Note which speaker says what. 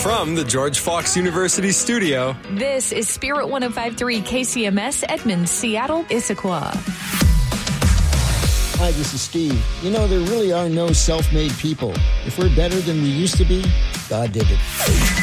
Speaker 1: From the George Fox University studio,
Speaker 2: this is Spirit 105.3 KCMS, Edmonds, Seattle, Issaquah.
Speaker 3: Hi, this is Steve. You know, there really are no self-made people. If we're better than we used to be, God did it.